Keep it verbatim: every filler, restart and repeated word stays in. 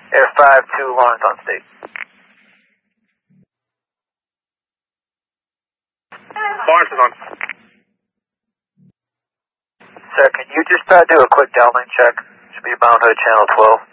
Air five two, Lawrence on state. Lawrence is on. Sir, can you just uh, do a quick downlink check? Should be bound hood channel twelve.